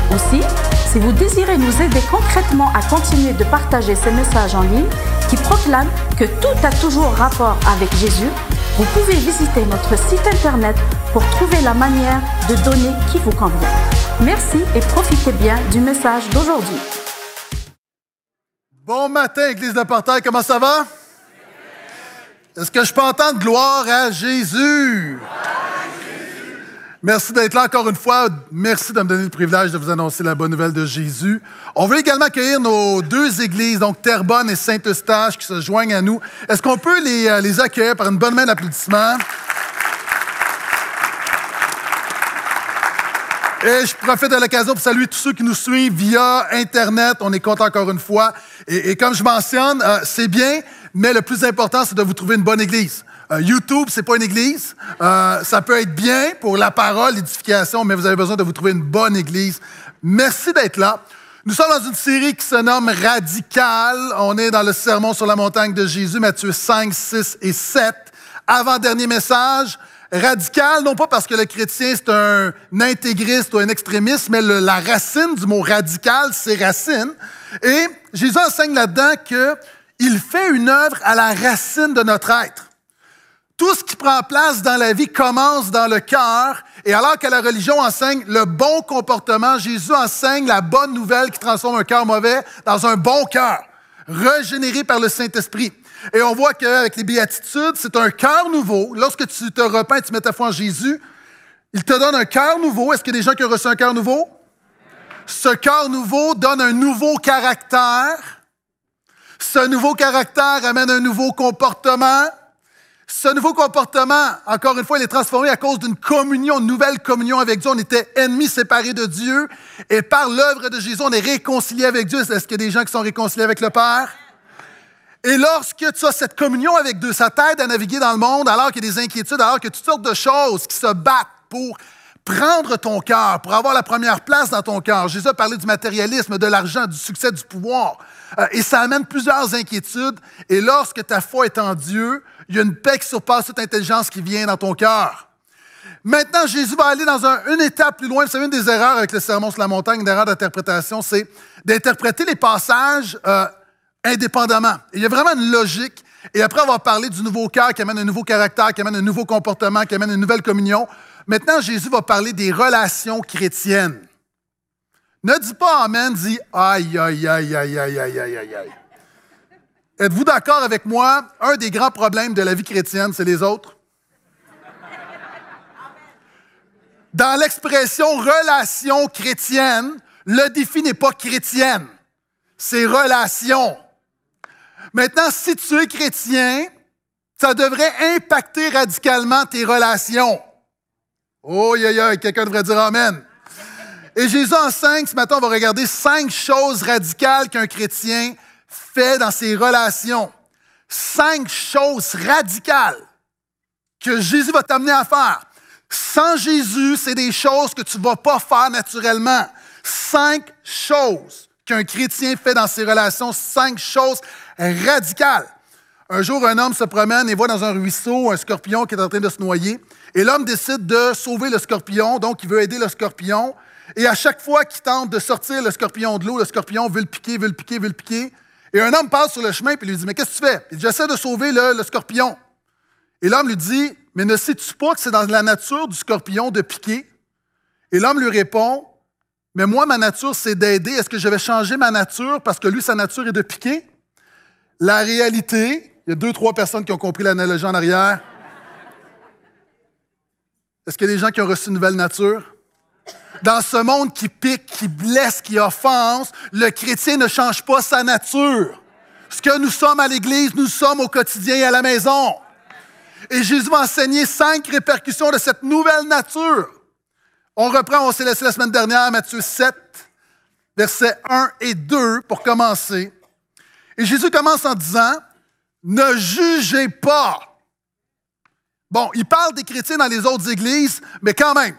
Aussi, si vous désirez nous aider concrètement à continuer de partager ces messages en ligne qui proclament que tout a toujours rapport avec Jésus, vous pouvez visiter notre site internet pour trouver la manière de donner qui vous convient. Merci et profitez bien du message d'aujourd'hui. Bon matin, Église de Portail, comment ça va? Est-ce que je peux entendre gloire à Jésus? Merci d'être là encore une fois. Merci de me donner le privilège de vous annoncer la bonne nouvelle de Jésus. On veut également accueillir nos deux églises, donc Terrebonne et Saint-Eustache, qui se joignent à nous. Est-ce qu'on peut les accueillir par une bonne main d'applaudissements? Et je profite de l'occasion pour saluer tous ceux qui nous suivent via Internet. On est content encore une fois. Et comme je mentionne, c'est bien, mais le plus important, c'est de vous trouver une bonne église. YouTube, c'est pas une église. Ça peut être bien pour la parole, l'édification, mais vous avez besoin de vous trouver une bonne église. Merci d'être là. Nous sommes dans une série qui se nomme Radical. On est dans le sermon sur la montagne de Jésus, Matthieu 5, 6 et 7. Avant-dernier message. Radical, non pas parce que le chrétien c'est un intégriste ou un extrémiste, mais la racine du mot radical, c'est racine. Et Jésus enseigne là-dedans qu'il fait une œuvre à la racine de notre être. Tout ce qui prend place dans la vie commence dans le cœur. Et alors que la religion enseigne le bon comportement, Jésus enseigne la bonne nouvelle qui transforme un cœur mauvais dans un bon cœur, régénéré par le Saint-Esprit. Et on voit qu'avec les béatitudes, c'est un cœur nouveau. Lorsque tu te repens et tu mets ta foi en Jésus, il te donne un cœur nouveau. Est-ce qu'il y a des gens qui ont reçu un cœur nouveau? Ce cœur nouveau donne un nouveau caractère. Ce nouveau caractère amène un nouveau comportement. Ce nouveau comportement, encore une fois, il est transformé à cause d'une communion, une nouvelle communion avec Dieu. On était ennemis séparés de Dieu. Et par l'œuvre de Jésus, on est réconciliés avec Dieu. Est-ce qu'il y a des gens qui sont réconciliés avec le Père? Et lorsque tu as cette communion avec Dieu, ça t'aide à naviguer dans le monde alors qu'il y a des inquiétudes, alors qu'il y a toutes sortes de choses qui se battent pour prendre ton cœur, pour avoir la première place dans ton cœur. Jésus a parlé du matérialisme, de l'argent, du succès, du pouvoir. Et ça amène plusieurs inquiétudes. Et lorsque ta foi est en Dieu, il y a une paix qui surpasse toute intelligence qui vient dans ton cœur. Maintenant, Jésus va aller dans une étape plus loin. Vous savez, une des erreurs avec le sermon sur la montagne, une erreur d'interprétation, c'est d'interpréter les passages indépendamment. Il y a vraiment une logique. Et après, on va parler du nouveau cœur qui amène un nouveau caractère, qui amène un nouveau comportement, qui amène une nouvelle communion. Maintenant, Jésus va parler des relations chrétiennes. Ne dis pas amen, dis aïe, aïe, aïe, aïe, aïe, aïe, aïe, aïe, aïe. Êtes-vous d'accord avec moi? Un des grands problèmes de la vie chrétienne, c'est les autres. Dans l'expression relation chrétienne, le défi n'est pas chrétienne, c'est relation. Maintenant, si tu es chrétien, ça devrait impacter radicalement tes relations. Oh, quelqu'un devrait dire amen. Et Jésus enseigne, ce matin, on va regarder 5 choses radicales qu'un chrétien fait dans ses relations. 5 choses radicales que Jésus va t'amener à faire. Sans Jésus, c'est des choses que tu ne vas pas faire naturellement. 5 choses qu'un chrétien fait dans ses relations, 5 choses radicales. Un jour, un homme se promène et voit dans un ruisseau un scorpion qui est en train de se noyer. Et l'homme décide de sauver le scorpion, donc il veut aider le scorpion. Et à chaque fois qu'il tente de sortir le scorpion de l'eau, le scorpion veut le piquer. Et un homme passe sur le chemin et lui dit « Mais qu'est-ce que tu fais? » Il dit « J'essaie de sauver le scorpion. » Et l'homme lui dit « Mais ne sais-tu pas que c'est dans la nature du scorpion de piquer? » Et l'homme lui répond « Mais moi, ma nature, c'est d'aider. Est-ce que je vais changer ma nature parce que lui, sa nature est de piquer? » La réalité, il y a 2-3 personnes qui ont compris l'analogie en arrière. Est-ce qu'il y a des gens qui ont reçu une nouvelle nature? Dans ce monde qui pique, qui blesse, qui offense, le chrétien ne change pas sa nature. Ce que nous sommes à l'Église, nous sommes au quotidien et à la maison. Et Jésus va enseigner 5 répercussions de cette nouvelle nature. On reprend, on s'est laissé la semaine dernière, Matthieu 7, versets 1 et 2 pour commencer. Et Jésus commence en disant « Ne jugez pas ». Bon, il parle des chrétiens dans les autres églises, mais quand même.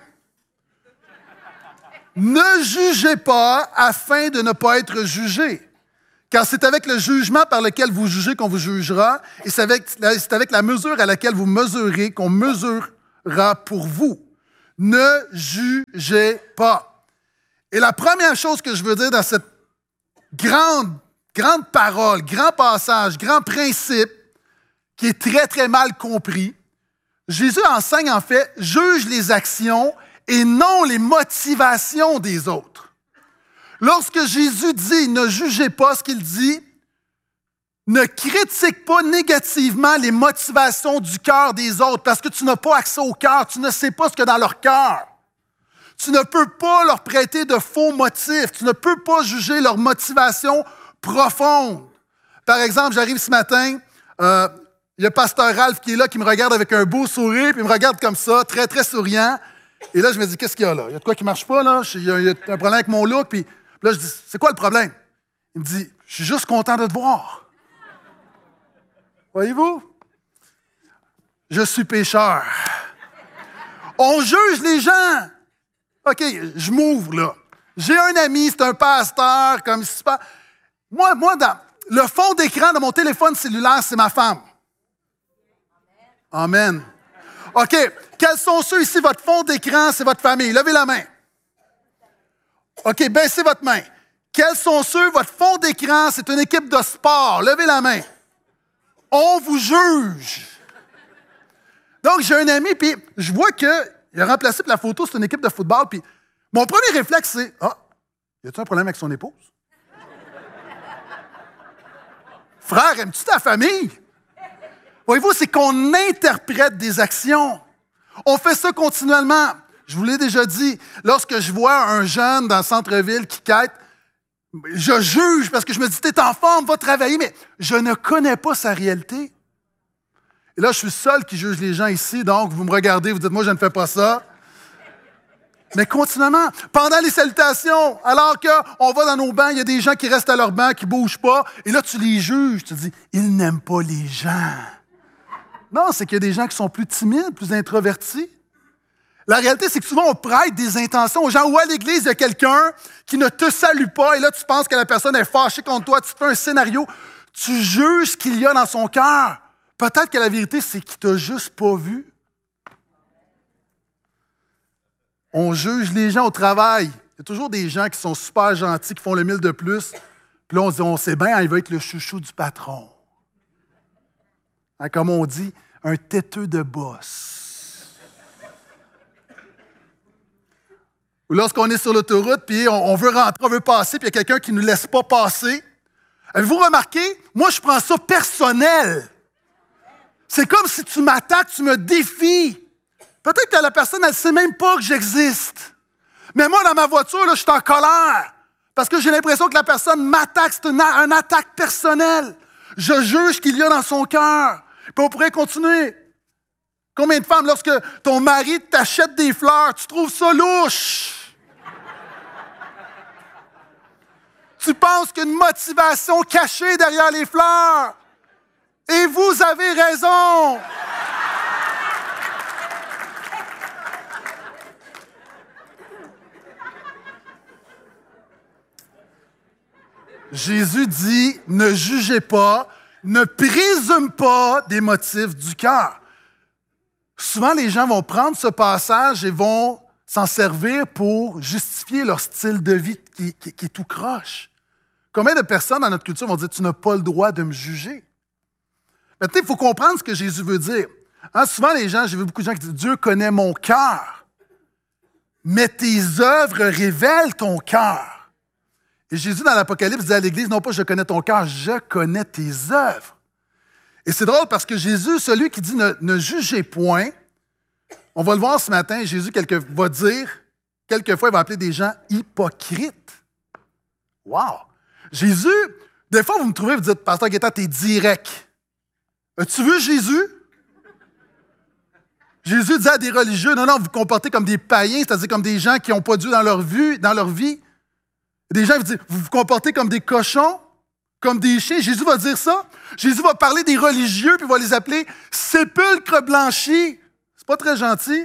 Ne jugez pas afin de ne pas être jugés. Car c'est avec le jugement par lequel vous jugez qu'on vous jugera, et c'est avec la mesure à laquelle vous mesurez qu'on mesurera pour vous. Ne jugez pas. Et la première chose que je veux dire dans cette grande parole, grand passage, grand principe, qui est très, très mal compris, Jésus enseigne en fait, juge les actions et non les motivations des autres. Lorsque Jésus dit « ne jugez pas », ce qu'il dit, ne critique pas négativement les motivations du cœur des autres parce que tu n'as pas accès au cœur, tu ne sais pas ce qu'il y a dans leur cœur. Tu ne peux pas leur prêter de faux motifs, tu ne peux pas juger leur motivation profonde. Par exemple, j'arrive ce matin, il y a Pasteur Ralph qui est là, qui me regarde avec un beau sourire, puis il me regarde comme ça, très, très souriant. Et là, je me dis, qu'est-ce qu'il y a là? Il y a de quoi qui ne marche pas, là? Il y a un problème avec mon look, puis là, je dis, c'est quoi le problème? Il me dit, je suis juste content de te voir. Voyez-vous? Je suis pécheur. On juge les gens. OK, je m'ouvre, là. J'ai un ami, c'est un pasteur, comme si pas. Moi, dans le fond d'écran de mon téléphone cellulaire, c'est ma femme. Amen. OK, quels sont ceux ici, votre fond d'écran, c'est votre famille? Levez la main. OK, baissez votre main. Quels sont ceux, votre fond d'écran, c'est une équipe de sport? Levez la main. On vous juge. Donc, j'ai un ami, puis je vois qu'il a remplacé pour la photo, c'est une équipe de football, puis mon premier réflexe, c'est « Ah, y a-t-il un problème avec son épouse? » Frère, aimes-tu ta famille? Voyez-vous, c'est qu'on interprète des actions. On fait ça continuellement. Je vous l'ai déjà dit, lorsque je vois un jeune dans le centre-ville qui quête, je juge parce que je me dis, t'es en forme, va travailler, mais je ne connais pas sa réalité. Et là, je suis seul qui juge les gens ici, donc vous me regardez, vous dites, moi, je ne fais pas ça. Mais continuellement, pendant les salutations, alors qu'on va dans nos bancs, il y a des gens qui restent à leur banc, qui ne bougent pas, et là, tu les juges, tu te dis, ils n'aiment pas les gens. Non, c'est qu'il y a des gens qui sont plus timides, plus introvertis. La réalité, c'est que souvent, on prête des intentions aux gens. Ou à l'église, il y a quelqu'un qui ne te salue pas, et là, tu penses que la personne est fâchée contre toi, tu te fais un scénario, tu juges ce qu'il y a dans son cœur. Peut-être que la vérité, c'est qu'il ne t'a juste pas vu. On juge les gens au travail. Il y a toujours des gens qui sont super gentils, qui font le 1000 de plus. Puis là, on se dit, on sait bien, il va être le chouchou du patron. Hein, comme on dit, un têteux de boss. Ou lorsqu'on est sur l'autoroute, puis on veut rentrer, on veut passer, puis il y a quelqu'un qui ne nous laisse pas passer. Avez-vous remarqué? Moi, je prends ça personnel. C'est comme si tu m'attaques, tu me défies. Peut-être que la personne, elle ne sait même pas que j'existe. Mais moi, dans ma voiture, là, je suis en colère. Parce que j'ai l'impression que la personne m'attaque. C'est une attaque personnelle. Je juge ce qu'il y a dans son cœur. Puis on pourrait continuer. Combien de femmes, lorsque ton mari t'achète des fleurs, tu trouves ça louche? Tu penses qu'il y a une motivation cachée derrière les fleurs. Et vous avez raison. Jésus dit, ne jugez pas, ne présume pas des motifs du cœur. Souvent, les gens vont prendre ce passage et vont s'en servir pour justifier leur style de vie qui est tout croche. Combien de personnes dans notre culture vont dire, tu n'as pas le droit de me juger? Maintenant, il faut comprendre ce que Jésus veut dire. Hein, souvent, les gens, j'ai vu beaucoup de gens qui disent, Dieu connaît mon cœur, mais tes œuvres révèlent ton cœur. Et Jésus, dans l'Apocalypse, dit à l'Église, non pas je connais ton cœur, je connais tes œuvres. Et c'est drôle parce que Jésus, celui qui dit ne jugez point, on va le voir ce matin, Jésus va dire, quelquefois, il va appeler des gens hypocrites. Wow! Jésus, des fois, vous me trouvez, vous dites, Pasteur Gaétan, t'es direct. As-tu vu Jésus? Jésus dit à des religieux, non, vous vous comportez comme des païens, c'est-à-dire comme des gens qui n'ont pas Dieu dans leur vie. Des gens qui disent, vous vous comportez comme des cochons, comme des chiens. Jésus va dire ça. Jésus va parler des religieux, puis il va les appeler sépulcres blanchis. C'est pas très gentil.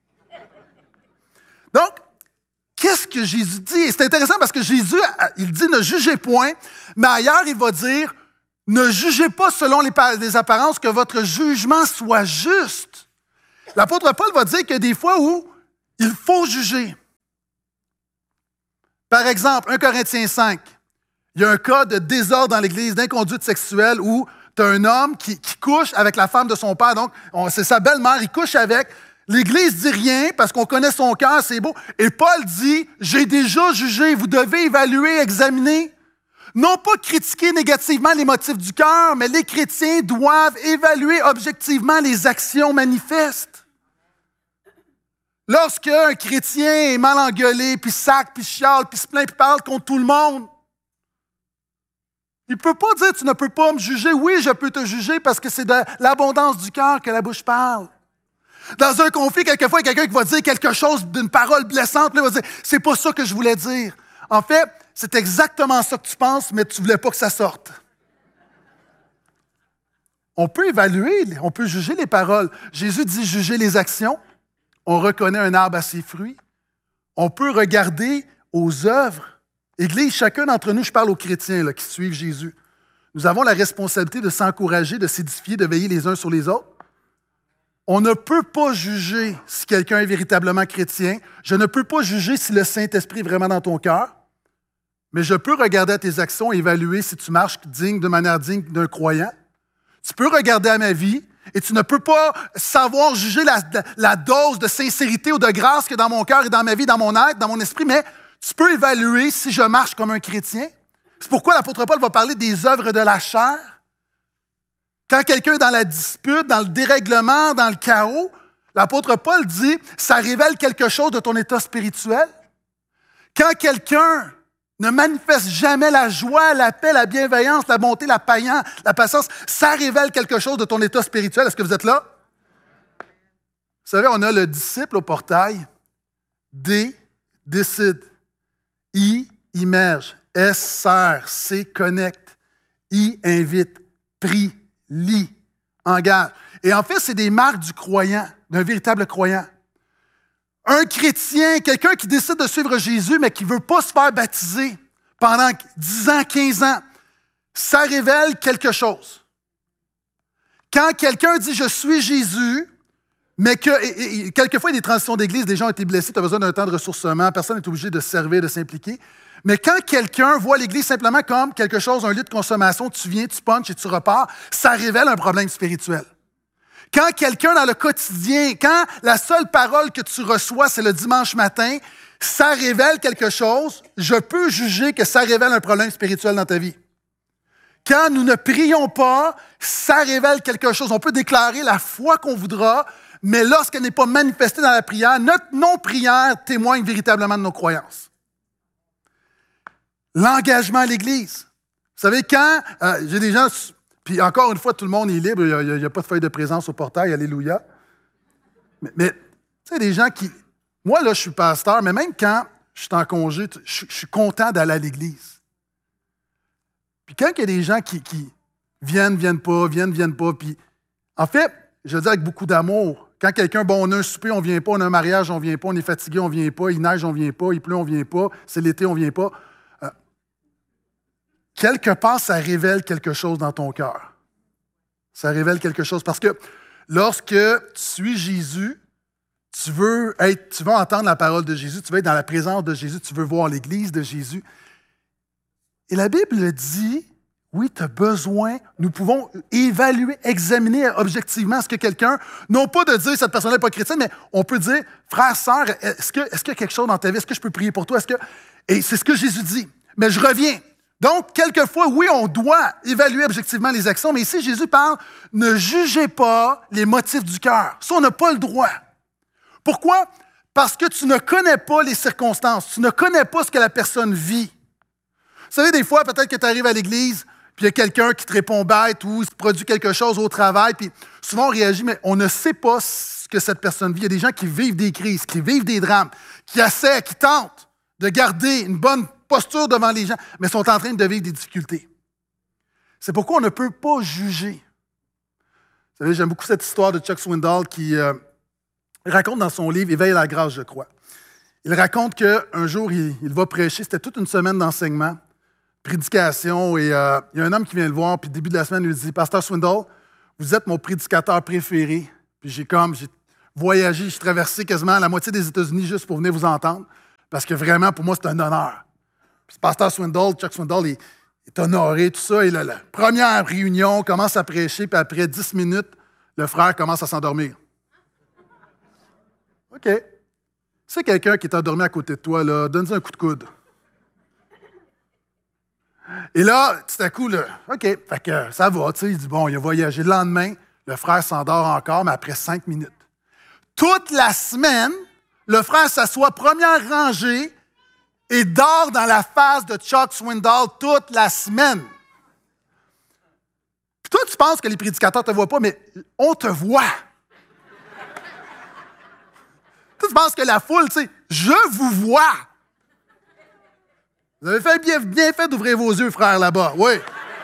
Donc, qu'est-ce que Jésus dit? Et c'est intéressant parce que Jésus, il dit ne jugez point, mais ailleurs, il va dire ne jugez pas selon les apparences, que votre jugement soit juste. L'apôtre Paul va dire qu'il y a des fois où il faut juger. Par exemple, 1 Corinthiens 5, il y a un cas de désordre dans l'Église, d'inconduite sexuelle, où tu as un homme qui couche avec la femme de son père, donc c'est sa belle-mère, il couche avec. L'Église dit rien parce qu'on connaît son cœur, c'est beau. Et Paul dit, j'ai déjà jugé, vous devez évaluer, examiner. Non pas critiquer négativement les motifs du cœur, mais les chrétiens doivent évaluer objectivement les actions manifestes. Lorsqu'un chrétien est mal engueulé, puis sac, puis chiale, puis se plaint, puis parle contre tout le monde, il ne peut pas dire « tu ne peux pas me juger ». Oui, je peux te juger parce que c'est de l'abondance du cœur que la bouche parle. Dans un conflit, quelquefois, il y a quelqu'un qui va dire quelque chose d'une parole blessante, là, il va dire « c'est pas ça que je voulais dire ». En fait, c'est exactement ça que tu penses, mais tu ne voulais pas que ça sorte. On peut évaluer, on peut juger les paroles. Jésus dit juger les actions. On reconnaît un arbre à ses fruits. On peut regarder aux œuvres. Église, chacun d'entre nous, je parle aux chrétiens là, qui suivent Jésus, nous avons la responsabilité de s'encourager, de s'édifier, de veiller les uns sur les autres. On ne peut pas juger si quelqu'un est véritablement chrétien. Je ne peux pas juger si le Saint-Esprit est vraiment dans ton cœur. Mais je peux regarder à tes actions et évaluer si tu marches de manière digne d'un croyant. Tu peux regarder à ma vie et tu ne peux pas savoir juger la dose de sincérité ou de grâce qu'il y a dans mon cœur et dans ma vie, dans mon être, dans mon esprit, mais tu peux évaluer si je marche comme un chrétien. C'est pourquoi l'apôtre Paul va parler des œuvres de la chair. Quand quelqu'un est dans la dispute, dans le dérèglement, dans le chaos, l'apôtre Paul dit « ça révèle quelque chose de ton état spirituel ». Quand quelqu'un ne manifeste jamais la joie, la paix, la bienveillance, la bonté, la patience, ça révèle quelque chose de ton état spirituel. Est-ce que vous êtes là? Vous savez, on a le disciple au portail. D, décide. I, immerge. S, sert. C, connecte. I, invite. Prie. Lit, engage. Et en fait, c'est des marques du croyant, d'un véritable croyant. Un chrétien, quelqu'un qui décide de suivre Jésus, mais qui ne veut pas se faire baptiser pendant 10 ans, 15 ans, ça révèle quelque chose. Quand quelqu'un dit « je suis Jésus », mais que quelquefois, il y a des transitions d'église, des gens ont été blessés, tu as besoin d'un temps de ressourcement, personne n'est obligé de se servir, de s'impliquer. Mais quand quelqu'un voit l'Église simplement comme quelque chose, un lieu de consommation, tu viens, tu punches et tu repars, ça révèle un problème spirituel. Quand quelqu'un dans le quotidien, quand la seule parole que tu reçois, c'est le dimanche matin, ça révèle quelque chose, je peux juger que ça révèle un problème spirituel dans ta vie. Quand nous ne prions pas, ça révèle quelque chose. On peut déclarer la foi qu'on voudra, mais lorsqu'elle n'est pas manifestée dans la prière, notre non-prière témoigne véritablement de nos croyances. L'engagement à l'Église. Vous savez, quand j'ai des gens, puis encore une fois, tout le monde est libre, il n'y a pas de feuille de présence au portail, alléluia. Mais tu sais, des gens qui... Moi, là, je suis pasteur, mais même quand je suis en congé, je suis content d'aller à l'Église. Puis quand il y a des gens qui viennent pas, puis en fait, je le dis avec beaucoup d'amour, quand quelqu'un, on a un souper, on ne vient pas, on a un mariage, on ne vient pas, on est fatigué, on ne vient pas, il neige, on ne vient pas, il pleut, on ne vient pas, c'est l'été, on ne vient pas. Quelque part, ça révèle quelque chose dans ton cœur. Ça révèle quelque chose. Parce que lorsque tu suis Jésus, tu veux entendre la parole de Jésus, tu veux être dans la présence de Jésus, tu veux voir l'Église de Jésus. Et la Bible dit, oui, tu as besoin, nous pouvons évaluer, examiner objectivement ce que quelqu'un, non pas de dire cette personne-là n'est pas chrétienne, mais on peut dire, frère, sœur, est-ce qu'il y a quelque chose dans ta vie? Est-ce que je peux prier pour toi? Et c'est ce que Jésus dit. Mais je reviens. Donc, quelquefois, oui, on doit évaluer objectivement les actions, mais ici, Jésus parle, ne jugez pas les motifs du cœur. Ça, on n'a pas le droit. Pourquoi? Parce que tu ne connais pas les circonstances, tu ne connais pas ce que la personne vit. Vous savez, des fois, peut-être que tu arrives à l'église, puis il y a quelqu'un qui te répond bête ou il se produit quelque chose au travail, puis souvent on réagit, mais on ne sait pas ce que cette personne vit. Il y a des gens qui vivent des crises, qui vivent des drames, qui essaient, qui tentent de garder une bonne posture devant les gens, mais sont en train de vivre des difficultés. C'est pourquoi on ne peut pas juger. Vous savez, j'aime beaucoup cette histoire de Chuck Swindoll qui raconte dans son livre « Éveille la grâce », je crois. Il raconte qu'un jour, il va prêcher, c'était toute une semaine d'enseignement, prédication, et il y a un homme qui vient le voir, puis début de la semaine, il lui dit « Pasteur Swindoll, vous êtes mon prédicateur préféré. » Puis j'ai voyagé, j'ai traversé quasiment la moitié des États-Unis juste pour venir vous entendre, parce que vraiment, pour moi, c'est un honneur. Puis, pasteur Swindoll, Chuck Swindoll, il est honoré, tout ça. Et là, la première réunion, commence à prêcher, puis après 10 minutes, le frère commence à s'endormir. OK. C'est quelqu'un qui est endormi à côté de toi, là, donne-lui un coup de coude. Et là, tout à coup, là, OK, fait que ça va, tu sais, il dit, bon, il a voyagé. Le lendemain, le frère s'endort encore, mais après 5 minutes. Toute la semaine, le frère s'assoit première rangée et dort dans la face de Chuck Swindoll toute la semaine. Puis toi, tu penses que les prédicateurs ne te voient pas, mais on te voit. Toi, tu penses que la foule, tu sais, je vous vois. Vous avez fait bien fait d'ouvrir vos yeux, frère, là-bas. Oui.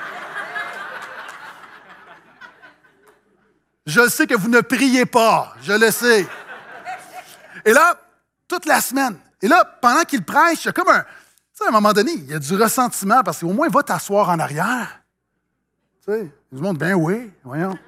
Je sais que vous ne priez pas. Je le sais. Et là, toute la semaine. Et là, pendant qu'il prêche, il y a comme un... Tu sais, à un moment donné, il y a du ressentiment parce qu'au moins, il va t'asseoir en arrière. Tu sais, il se montre, ben oui, voyons.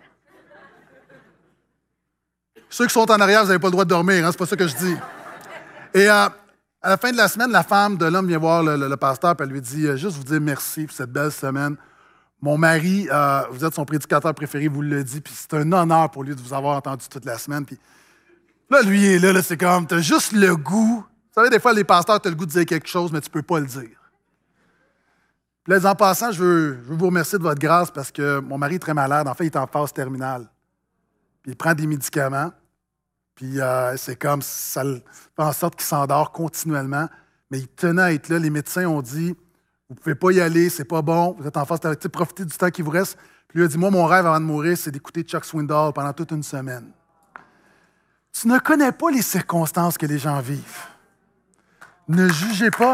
Ceux qui sont en arrière, vous n'avez pas le droit de dormir, hein, c'est pas ça que je dis. Et à la fin de la semaine, la femme de l'homme vient voir le pasteur et elle lui dit, juste vous dire merci pour cette belle semaine. Mon mari, vous êtes son prédicateur préféré, vous le dit, puis c'est un honneur pour lui de vous avoir entendu toute la semaine. Puis là, lui, il est là, c'est comme, t'as juste le goût. Vous savez, des fois, les pasteurs, t'as le goût de dire quelque chose, mais tu peux pas le dire. Puis là, en passant, je veux vous remercier de votre grâce parce que mon mari est très malade. En fait, il est en phase terminale. Puis il prend des médicaments. Puis c'est comme, ça fait en sorte qu'il s'endort continuellement. Mais il tenait à être là. Les médecins ont dit, vous ne pouvez pas y aller, c'est pas bon. Vous êtes en phase terminale. Profitez du temps qui vous reste. Puis lui a dit, moi, mon rêve avant de mourir, c'est d'écouter Chuck Swindoll pendant toute une semaine. Tu ne connais pas les circonstances que les gens vivent. Ne jugez pas.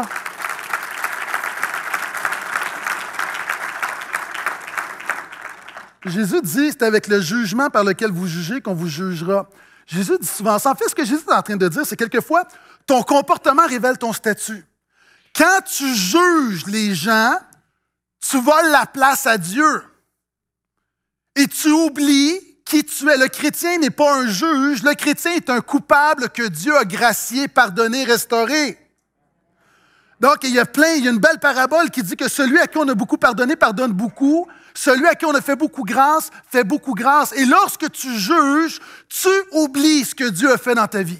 Jésus dit, c'est avec le jugement par lequel vous jugez qu'on vous jugera. Jésus dit souvent ça. En fait, ce que Jésus est en train de dire, c'est quelquefois, ton comportement révèle ton statut. Quand tu juges les gens, tu voles la place à Dieu. Et tu oublies qui tu es. Le chrétien n'est pas un juge. Le chrétien est un coupable que Dieu a gracié, pardonné, restauré. Donc, il y a une belle parabole qui dit que celui à qui on a beaucoup pardonné, pardonne beaucoup. Celui à qui on a fait beaucoup grâce, fait beaucoup grâce. Et lorsque tu juges, tu oublies ce que Dieu a fait dans ta vie.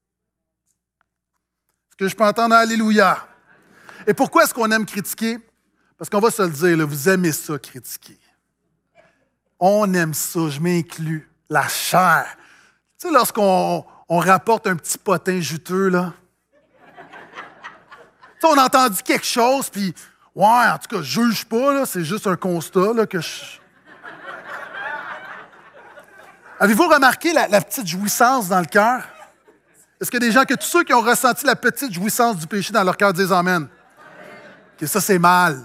Est-ce que je peux entendre Alléluia? Et pourquoi est-ce qu'on aime critiquer? Parce qu'on va se le dire, là, vous aimez ça, critiquer. On aime ça, je m'inclus. La chair. Tu sais, lorsqu'on rapporte un petit potin juteux, là. Tu sais, on a entendu quelque chose, puis, ouais, en tout cas, je juge pas, là, c'est juste un constat, là, que je... Avez-vous remarqué la petite jouissance dans le cœur? Est-ce qu'il y a des gens, que tous ceux qui ont ressenti la petite jouissance du péché dans leur cœur disent Amen? Que ça, c'est mal.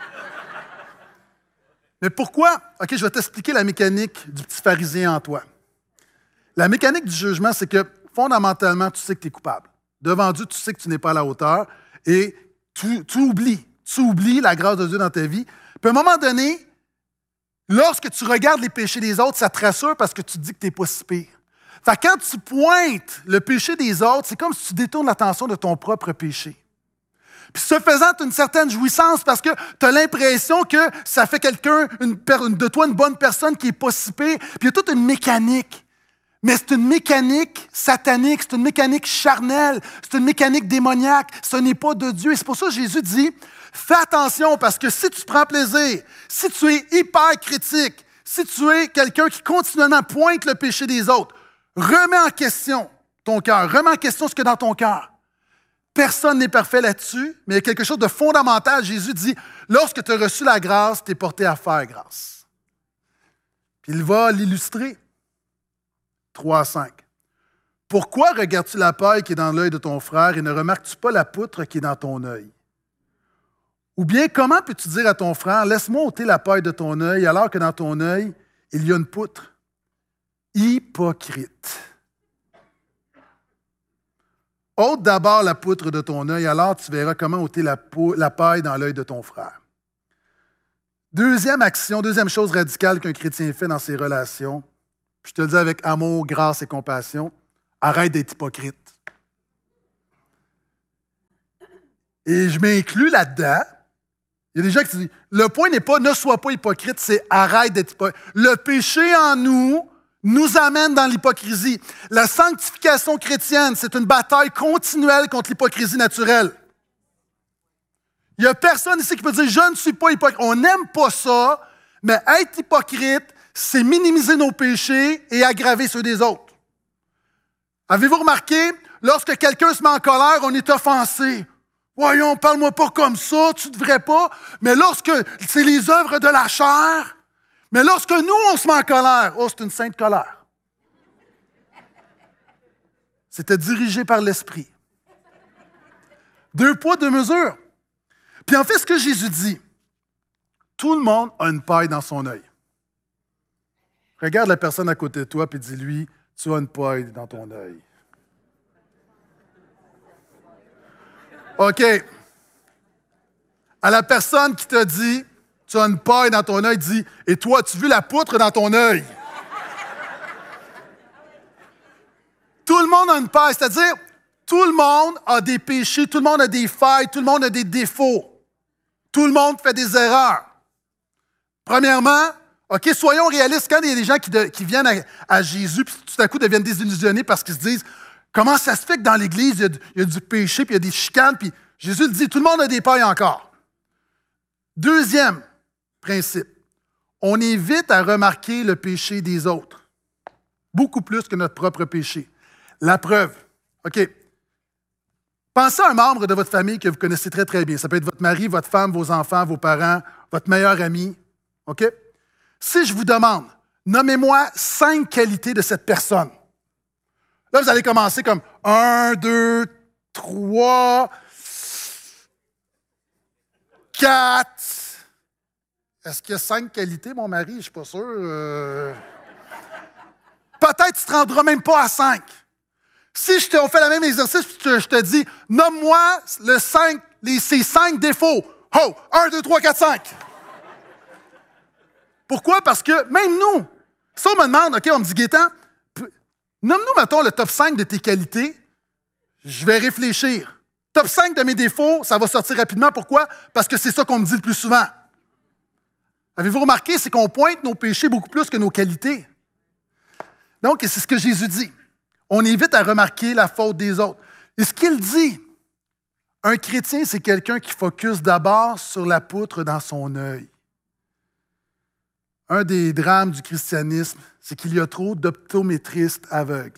Mais pourquoi? OK, je vais t'expliquer la mécanique du petit pharisien en toi. La mécanique du jugement, c'est que, fondamentalement, tu sais que tu es coupable. Devant Dieu, tu sais que tu n'es pas à la hauteur et tu oublies. Tu oublies la grâce de Dieu dans ta vie. Puis à un moment donné, lorsque tu regardes les péchés des autres, ça te rassure parce que tu te dis que tu n'es pas si pire. Fait que quand tu pointes le péché des autres, c'est comme si tu détournes l'attention de ton propre péché. Puis ce faisant, tu as une certaine jouissance parce que tu as l'impression que ça fait de toi une bonne personne qui n'est pas si pire. Puis il y a toute une mécanique. Mais c'est une mécanique satanique, c'est une mécanique charnelle, c'est une mécanique démoniaque. Ce n'est pas de Dieu. Et c'est pour ça que Jésus dit, fais attention parce que si tu prends plaisir, si tu es hyper critique, si tu es quelqu'un qui continuellement pointe le péché des autres, remets en question ton cœur, remets en question ce qu'il y a dans ton cœur. Personne n'est parfait là-dessus, mais il y a quelque chose de fondamental. Jésus dit, lorsque tu as reçu la grâce, tu es porté à faire grâce. Puis il va l'illustrer. 3-5. Pourquoi regardes-tu la paille qui est dans l'œil de ton frère et ne remarques-tu pas la poutre qui est dans ton œil? Ou bien, comment peux-tu dire à ton frère, laisse-moi ôter la paille de ton œil alors que dans ton œil, il y a une poutre? Hypocrite. Ôte d'abord la poutre de ton œil, alors tu verras comment ôter la paille dans l'œil de ton frère. Deuxième action, deuxième chose radicale qu'un chrétien fait dans ses relations, puis je te le dis avec amour, grâce et compassion, arrête d'être hypocrite. Et je m'inclus là-dedans. Il y a des gens qui disent, le point n'est pas ne sois pas hypocrite, c'est arrête d'être hypocrite. Le péché en nous amène dans l'hypocrisie. La sanctification chrétienne, c'est une bataille continuelle contre l'hypocrisie naturelle. Il n'y a personne ici qui peut dire, je ne suis pas hypocrite. On n'aime pas ça, mais être hypocrite, c'est minimiser nos péchés et aggraver ceux des autres. Avez-vous remarqué, lorsque quelqu'un se met en colère, on est offensé. Voyons, parle-moi pas comme ça, tu ne devrais pas. Mais lorsque c'est les œuvres de la chair, mais lorsque nous, on se met en colère, oh, c'est une sainte colère. C'était dirigé par l'Esprit. 2 poids, 2 mesures. Puis en fait, ce que Jésus dit, tout le monde a une paille dans son œil. Regarde la personne à côté de toi et dis-lui, tu as une paille dans ton œil. OK. À la personne qui t'a dit, tu as une paille dans ton œil, dis, et toi, as-tu vu la poutre dans ton œil? Tout le monde a une paille, c'est-à-dire, tout le monde a des péchés, tout le monde a des failles, tout le monde a des défauts. Tout le monde fait des erreurs. Premièrement, OK, soyons réalistes. Quand il y a des gens qui viennent à Jésus, puis tout à coup deviennent désillusionnés parce qu'ils se disent, comment ça se fait que dans l'Église, il y a du péché, puis il y a des chicanes, puis Jésus le dit, tout le monde a des pailles encore. Deuxième principe, on est vite à remarquer le péché des autres, beaucoup plus que notre propre péché. La preuve, OK, pensez à un membre de votre famille que vous connaissez très, très bien. Ça peut être votre mari, votre femme, vos enfants, vos parents, votre meilleur ami, OK? Si je vous demande, nommez-moi 5 qualités de cette personne. Là, vous allez commencer comme 1, 2, 3, 4. Est-ce qu'il y a 5 qualités, mon mari? Je ne suis pas sûr. Peut-être que tu ne te rendras même pas à 5. Si on fait le même exercice, je te dis, nomme-moi ces 5 défauts. Oh, 1, 2, 3, 4, 5. Pourquoi? Parce que même nous, si on me demande, OK, on me dit, Gaétan, nomme-nous, mettons, le top 5 de tes qualités, je vais réfléchir. Top 5 de mes défauts, ça va sortir rapidement. Pourquoi? Parce que c'est ça qu'on me dit le plus souvent. Avez-vous remarqué? C'est qu'on pointe nos péchés beaucoup plus que nos qualités. Donc, c'est ce que Jésus dit. On évite à remarquer la faute des autres. Et ce qu'il dit, un chrétien, c'est quelqu'un qui focus d'abord sur la poutre dans son œil. Un des drames du christianisme, c'est qu'il y a trop d'optométristes aveugles.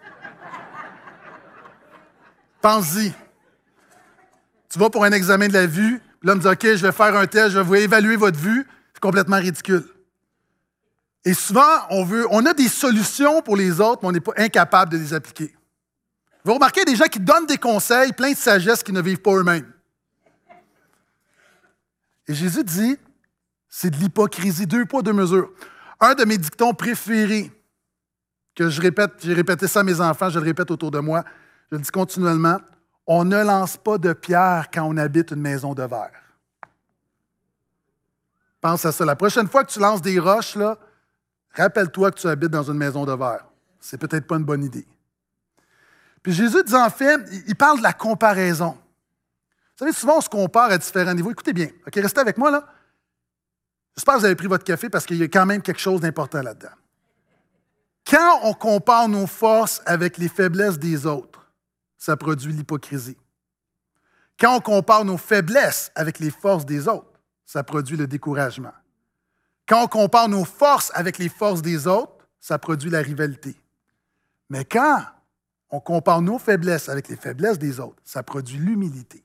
Pense-y. Tu vas pour un examen de la vue, puis là, on me dit, OK, je vais faire un test, je vais vous évaluer votre vue. C'est complètement ridicule. Et souvent, on a des solutions pour les autres, mais on n'est pas incapable de les appliquer. Vous remarquez des gens qui donnent des conseils, plein de sagesse, qui ne vivent pas eux-mêmes. Et Jésus dit, c'est de l'hypocrisie, 2 poids, 2 mesures. Un de mes dictons préférés, que je répète, j'ai répété ça à mes enfants, je le répète autour de moi, je le dis continuellement, on ne lance pas de pierre quand on habite une maison de verre. Pense à ça. La prochaine fois que tu lances des roches, là, rappelle-toi que tu habites dans une maison de verre. C'est peut-être pas une bonne idée. Puis Jésus dit en fait, il parle de la comparaison. Vous savez, souvent on se compare à différents niveaux. Écoutez bien, OK, restez avec moi là. J'espère que vous avez pris votre café parce qu'il y a quand même quelque chose d'important là-dedans. Quand on compare nos forces avec les faiblesses des autres, ça produit l'hypocrisie. Quand on compare nos faiblesses avec les forces des autres, ça produit le découragement. Quand on compare nos forces avec les forces des autres, ça produit la rivalité. Mais quand on compare nos faiblesses avec les faiblesses des autres, ça produit l'humilité.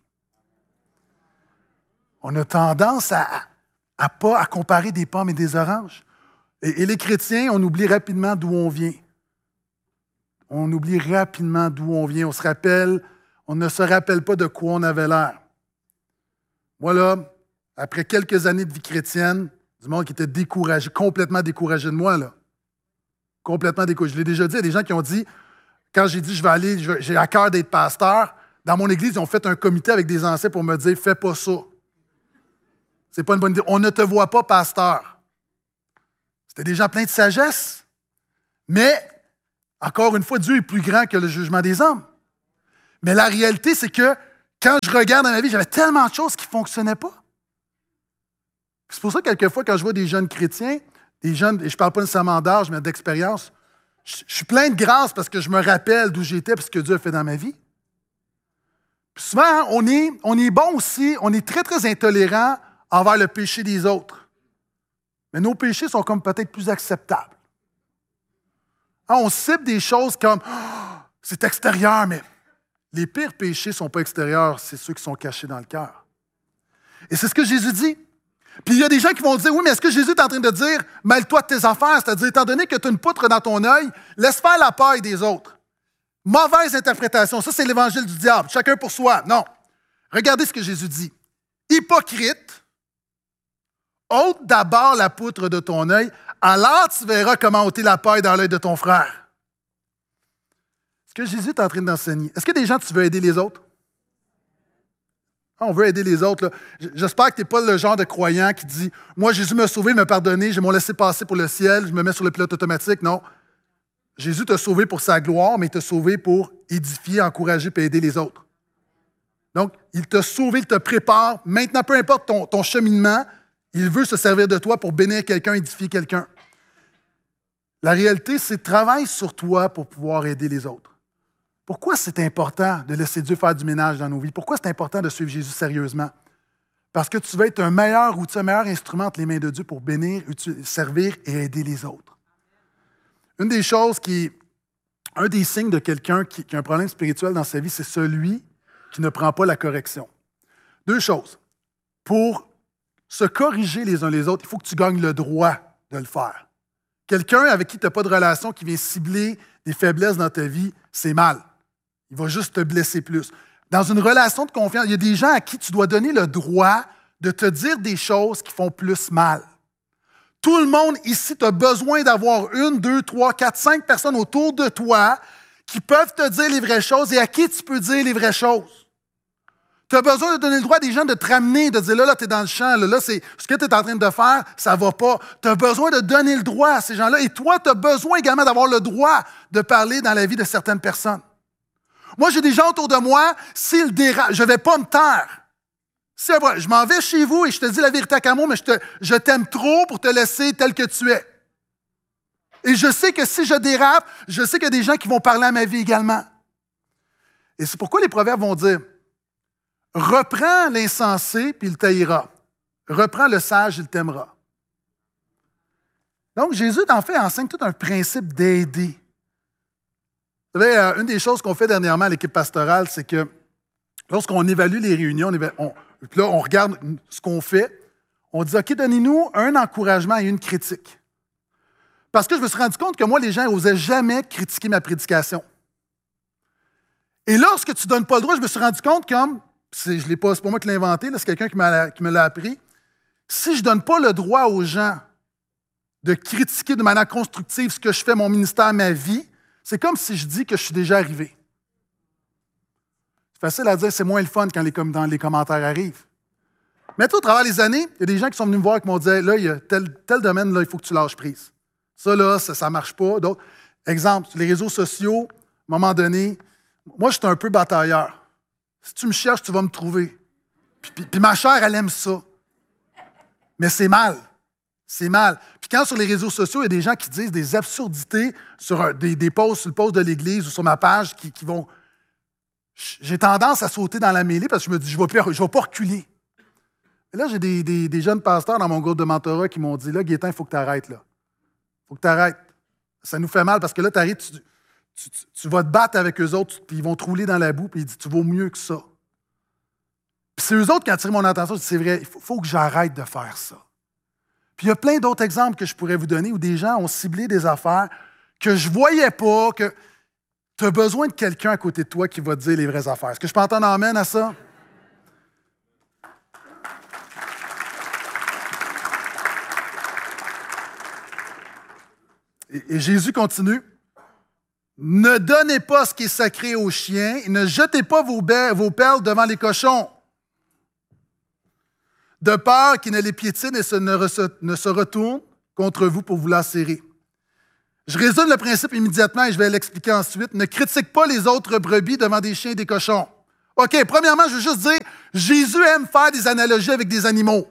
On a tendance à comparer des pommes et des oranges. Et les chrétiens, on oublie rapidement d'où on vient. On oublie rapidement d'où on vient. On ne se rappelle pas de quoi on avait l'air. Moi, là, après quelques années de vie chrétienne, du monde qui était découragé, complètement découragé de moi, là. Complètement découragé. Je l'ai déjà dit, il y a des gens qui ont dit, quand j'ai dit j'ai à cœur d'être pasteur, dans mon église, ils ont fait un comité avec des anciens pour me dire, fais pas ça. C'est pas une bonne idée. On ne te voit pas pasteur. C'était des gens pleins de sagesse. Mais, encore une fois, Dieu est plus grand que le jugement des hommes. Mais la réalité, c'est que quand je regarde dans ma vie, j'avais tellement de choses qui ne fonctionnaient pas. C'est pour ça que quelquefois, quand je vois des jeunes chrétiens, des jeunes, et je ne parle pas nécessairement d'âge, mais d'expérience, je suis plein de grâce parce que je me rappelle d'où j'étais et ce que Dieu a fait dans ma vie. Puis souvent, hein, on est bon aussi, on est très, très intolérant envers le péché des autres. Mais nos péchés sont comme peut-être plus acceptables. Hein, on cible des choses comme « c'est extérieur », mais les pires péchés ne sont pas extérieurs, c'est ceux qui sont cachés dans le cœur. Et c'est ce que Jésus dit. Puis il y a des gens qui vont dire, oui, mais est-ce que Jésus est en train de dire, mêle-toi de tes affaires, c'est-à-dire, étant donné que tu as une poutre dans ton œil, laisse faire la paille des autres. Mauvaise interprétation, ça c'est l'évangile du diable, chacun pour soi. Non. Regardez ce que Jésus dit. Hypocrite, ôte d'abord la poutre de ton œil, alors tu verras comment ôter la paille dans l'œil de ton frère. Ce que Jésus est en train d'enseigner. Est-ce que des gens, tu veux aider les autres? On veut aider les autres. Là. J'espère que tu n'es pas le genre de croyant qui dit « Moi, Jésus m'a sauvé, m'a pardonné, je m'en laissé passer pour le ciel, je me mets sur le pilote automatique. » Non. Jésus t'a sauvé pour sa gloire, mais il t'a sauvé pour édifier, encourager et aider les autres. Donc, il t'a sauvé, il te prépare. Maintenant, peu importe ton cheminement, il veut se servir de toi pour bénir quelqu'un, édifier quelqu'un. La réalité, c'est travaille sur toi pour pouvoir aider les autres. Pourquoi c'est important de laisser Dieu faire du ménage dans nos vies? Pourquoi c'est important de suivre Jésus sérieusement? Parce que tu vas être un meilleur outil, un meilleur instrument entre les mains de Dieu pour bénir, servir et aider les autres. Un des signes de quelqu'un qui a un problème spirituel dans sa vie, c'est celui qui ne prend pas la correction. Deux choses. Pour se corriger les uns les autres, il faut que tu gagnes le droit de le faire. Quelqu'un avec qui tu n'as pas de relation, qui vient cibler des faiblesses dans ta vie, c'est mal. Il va juste te blesser plus. Dans une relation de confiance, il y a des gens à qui tu dois donner le droit de te dire des choses qui font plus mal. Tout le monde ici, tu as besoin d'avoir 1, 2, 3, 4, 5 personnes autour de toi qui peuvent te dire les vraies choses et à qui tu peux dire les vraies choses. Tu as besoin de donner le droit à des gens de te ramener, de dire là, tu es dans le champ, là, c'est ce que tu es en train de faire, ça ne va pas. Tu as besoin de donner le droit à ces gens-là. Et toi, tu as besoin également d'avoir le droit de parler dans la vie de certaines personnes. Moi, j'ai des gens autour de moi, s'ils dérapent, je ne vais pas me taire. C'est vrai, je m'en vais chez vous et je te dis la vérité à Camo, mais je t'aime trop pour te laisser tel que tu es. Et je sais que si je dérape, je sais qu'il y a des gens qui vont parler à ma vie également. Et c'est pourquoi les proverbes vont dire « Reprends l'insensé, puis il t'haïra. Reprends le sage, il t'aimera. » Donc, Jésus, en fait, enseigne tout un principe d'aider. Vous savez, une des choses qu'on fait dernièrement à l'équipe pastorale, c'est que lorsqu'on évalue les réunions, puis là, on regarde ce qu'on fait, on dit « OK, donnez-nous un encouragement et une critique. » Parce que je me suis rendu compte que moi, les gens n'osaient jamais critiquer ma prédication. Et lorsque tu ne donnes pas le droit, je me suis rendu compte comme, c'est pas moi qui l'ai inventé, là, c'est quelqu'un qui me l'a appris, si je ne donne pas le droit aux gens de critiquer de manière constructive ce que je fais, mon ministère, ma vie, c'est comme si je dis que je suis déjà arrivé. C'est facile à dire, c'est moins le fun quand les commentaires arrivent. Mais au travers des années, il y a des gens qui sont venus me voir et qui m'ont dit « Là, il y a tel domaine, là, il faut que tu lâches prise. Ça, là, ça ne marche pas. » D'autres. Exemple, sur les réseaux sociaux, à un moment donné, moi, je suis un peu batailleur. Si tu me cherches, tu vas me trouver. Puis ma chair, elle aime ça. Mais c'est mal. C'est mal. Puis quand sur les réseaux sociaux, il y a des gens qui disent des absurdités sur des posts sur le post de l'Église ou sur ma page qui vont... J'ai tendance à sauter dans la mêlée parce que je me dis, je ne vais pas reculer. Et là, j'ai des jeunes pasteurs dans mon groupe de mentorat qui m'ont dit, là, Gaétan, il faut que tu arrêtes, là. Il faut que tu arrêtes. Ça nous fait mal parce que là, tu arrives, tu vas te battre avec eux autres, puis ils vont te rouler dans la boue, puis ils disent, tu vaux mieux que ça. Puis c'est eux autres qui attirent mon attention, je dis, c'est vrai, il faut que j'arrête de faire ça. Puis il y a plein d'autres exemples que je pourrais vous donner où des gens ont ciblé des affaires que je ne voyais pas, que tu as besoin de quelqu'un à côté de toi qui va te dire les vraies affaires. Est-ce que je peux entendre amène à ça? Et Jésus continue. Ne donnez pas ce qui est sacré aux chiens, et ne jetez pas vos perles devant les cochons, de peur qu'ils ne les piétinent et ne se retournent contre vous pour vous lacérer. Je résume le principe immédiatement et je vais l'expliquer ensuite. Ne critique pas les autres brebis devant des chiens et des cochons. OK, premièrement, je veux juste dire, Jésus aime faire des analogies avec des animaux.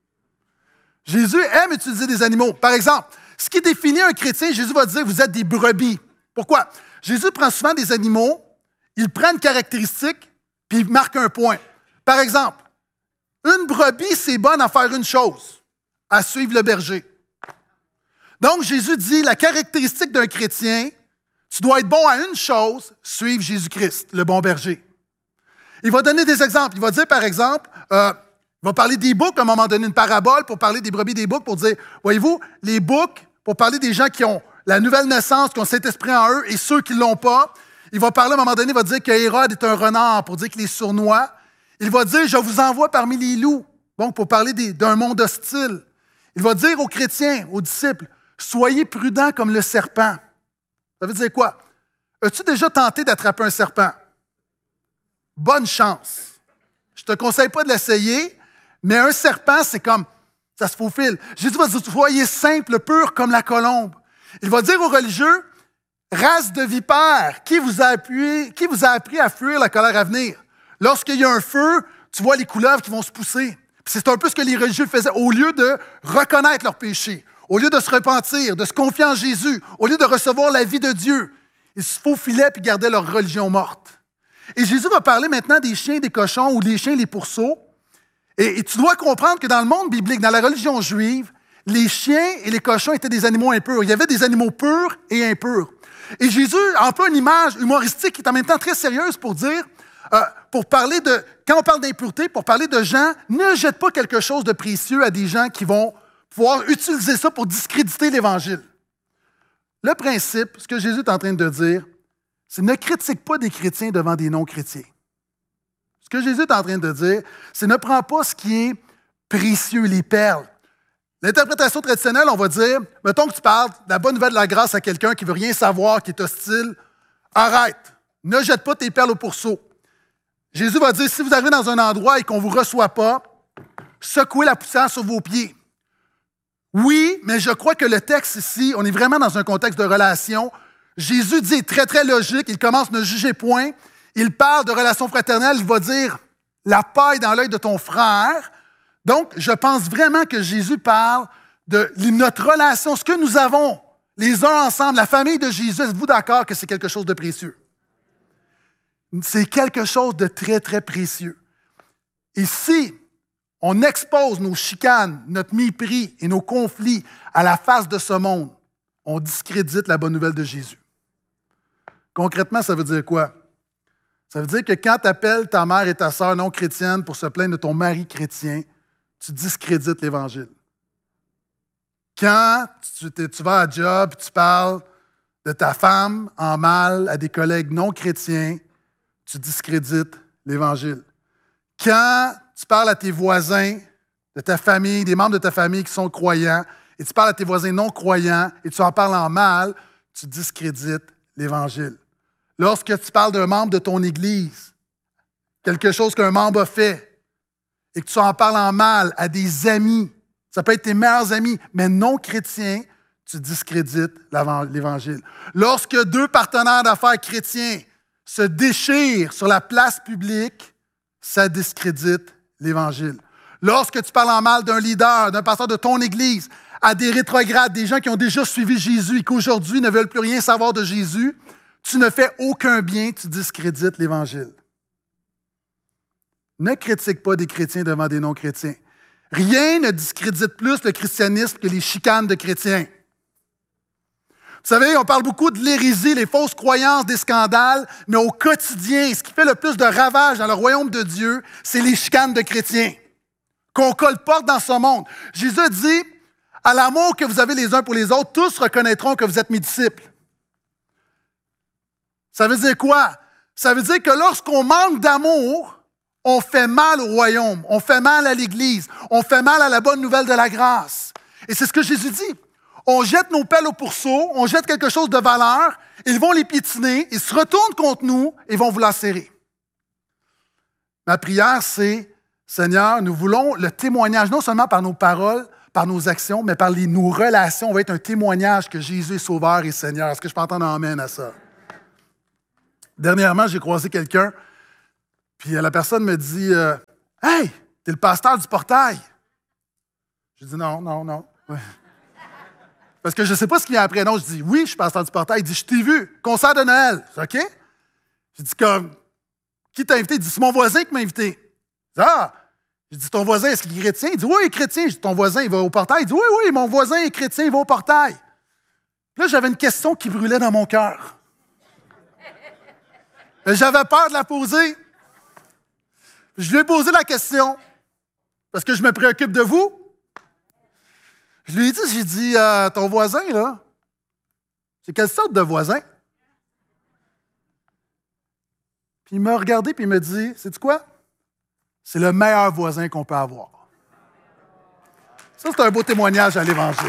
Jésus aime utiliser des animaux. Par exemple, ce qui définit un chrétien, Jésus va dire, vous êtes des brebis. Pourquoi? Jésus prend souvent des animaux, il prend une caractéristique, puis il marque un point. Par exemple, une brebis, c'est bonne à faire une chose, à suivre le berger. Donc, Jésus dit, la caractéristique d'un chrétien, tu dois être bon à une chose, suivre Jésus-Christ, le bon berger. Il va donner des exemples. Il va dire, par exemple, il va parler des boucs, à un moment donné, une parabole pour parler des brebis des boucs, pour dire, voyez-vous, les boucs, pour parler des gens qui ont la nouvelle naissance, qui ont cet esprit en eux, et ceux qui ne l'ont pas. Il va parler, à un moment donné, il va dire que Hérode est un renard, pour dire qu'il est sournois. Il va dire, je vous envoie parmi les loups, donc pour parler d'un monde hostile. Il va dire aux chrétiens, aux disciples, soyez prudents comme le serpent. Ça veut dire quoi? As-tu déjà tenté d'attraper un serpent? Bonne chance. Je ne te conseille pas de l'essayer, mais un serpent, c'est comme, ça se faufile. Jésus va dire, soyez simple, pur comme la colombe. Il va dire aux religieux, race de vipères, qui vous a appris à fuir la colère à venir? Lorsqu'il y a un feu, tu vois les couleuvres qui vont se pousser. Puis c'est un peu ce que les religieux faisaient. Au lieu de reconnaître leur péché, au lieu de se repentir, de se confier en Jésus, au lieu de recevoir la vie de Dieu, ils se faufilaient et gardaient leur religion morte. Et Jésus va parler maintenant des chiens et des cochons, ou des chiens et les pourceaux. Et tu dois comprendre que dans le monde biblique, dans la religion juive, les chiens et les cochons étaient des animaux impurs. Il y avait des animaux purs et impurs. Et Jésus emploie une image humoristique qui est en même temps très sérieuse pour dire, pour parler de, quand on parle d'impureté, pour parler de gens, ne jette pas quelque chose de précieux à des gens qui vont pouvoir utiliser ça pour discréditer l'Évangile. Le principe, ce que Jésus est en train de dire, c'est ne critique pas des chrétiens devant des non-chrétiens. Ce que Jésus est en train de dire, c'est ne prends pas ce qui est précieux, les perles. L'interprétation traditionnelle, on va dire, mettons que tu parles de la bonne nouvelle de la grâce à quelqu'un qui ne veut rien savoir, qui est hostile, arrête, ne jette pas tes perles au pourceau. Jésus va dire, si vous arrivez dans un endroit et qu'on ne vous reçoit pas, secouez la poussière sur vos pieds. Oui, mais je crois que le texte ici, on est vraiment dans un contexte de relation. Jésus dit, très, très logique, il commence « ne jugez point ». Il parle de relation fraternelle, il va dire « la paille dans l'œil de ton frère ». Donc, je pense vraiment que Jésus parle de notre relation, ce que nous avons les uns ensemble, la famille de Jésus. Êtes-vous d'accord que c'est quelque chose de précieux? C'est quelque chose de très, très précieux. Et si on expose nos chicanes, notre mépris et nos conflits à la face de ce monde, on discrédite la bonne nouvelle de Jésus. Concrètement, ça veut dire quoi? Ça veut dire que quand tu appelles ta mère et ta sœur non chrétiennes pour se plaindre de ton mari chrétien, tu discrédites l'Évangile. Quand tu vas à job et tu parles de ta femme en mal à des collègues non chrétiens, tu discrédites l'Évangile. Quand tu parles à tes voisins, de ta famille, des membres de ta famille qui sont croyants, et tu parles à tes voisins non croyants, et tu en parles en mal, tu discrédites l'Évangile. Lorsque tu parles d'un membre de ton Église, quelque chose qu'un membre a fait, et que tu en parles en mal à des amis, ça peut être tes meilleurs amis, mais non chrétiens, tu discrédites l'Évangile. Lorsque deux partenaires d'affaires chrétiens se déchirent sur la place publique, ça discrédite l'Évangile. Lorsque tu parles en mal d'un leader, d'un pasteur de ton Église, à des rétrogrades, des gens qui ont déjà suivi Jésus et qu'aujourd'hui ne veulent plus rien savoir de Jésus, tu ne fais aucun bien, tu discrédites l'Évangile. Ne critique pas des chrétiens devant des non-chrétiens. Rien ne discrédite plus le christianisme que les chicanes de chrétiens. Vous savez, on parle beaucoup de l'hérésie, les fausses croyances, des scandales, mais au quotidien, ce qui fait le plus de ravages dans le royaume de Dieu, c'est les chicanes de chrétiens qu'on colporte dans ce monde. Jésus dit, à l'amour que vous avez les uns pour les autres, tous reconnaîtront que vous êtes mes disciples. Ça veut dire quoi? Ça veut dire que lorsqu'on manque d'amour, on fait mal au royaume, on fait mal à l'Église, on fait mal à la bonne nouvelle de la grâce. Et c'est ce que Jésus dit. On jette nos pelles au pourceau, on jette quelque chose de valeur, ils vont les piétiner, ils se retournent contre nous et vont vous lacérer. Ma prière, c'est, Seigneur, nous voulons le témoignage, non seulement par nos paroles, par nos actions, mais par nos relations. On va être un témoignage que Jésus est Sauveur et Seigneur. Est-ce que je peux entendre un amen à ça? Dernièrement, j'ai croisé quelqu'un, Puis la personne me dit « Hey, t'es le pasteur du portail. » Je dis « Non. Ouais. » Parce que je ne sais pas ce qu'il y a après. Non, je dis « Oui, je suis pasteur du portail. » Il dit « Je t'ai vu. Concert de Noël. » Je dis « OK. » Je dis comme « Qui t'a invité? » Il dit « C'est mon voisin qui m'a invité. » Je dis « Ah! » Je dis « Ton voisin, est-ce qu'il est chrétien? » Il dit « Oui, il est chrétien. » Je dis « Ton voisin, il va au portail. » Il dit « Oui, mon voisin est chrétien, il va au portail. » Puis là, j'avais une question qui brûlait dans mon cœur. Mais j'avais peur de la poser. Je lui ai posé la question, parce que je me préoccupe de vous. Je lui ai dit, ton voisin, là, c'est quelle sorte de voisin? Puis il m'a regardé et il m'a dit, sais-tu quoi? C'est le meilleur voisin qu'on peut avoir. Ça, c'est un beau témoignage à l'Évangile.